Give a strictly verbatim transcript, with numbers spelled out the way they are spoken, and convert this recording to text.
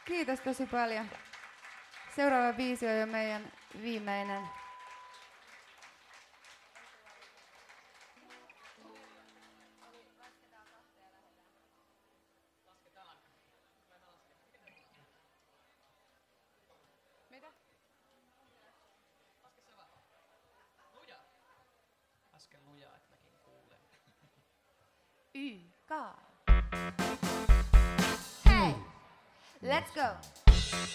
Kiitos tosi paljon. Seuraava biisi on jo meidän viimeinen. Mitä? Äsken lujaa, että mäkin kuulen. Y K. Hey, let's go.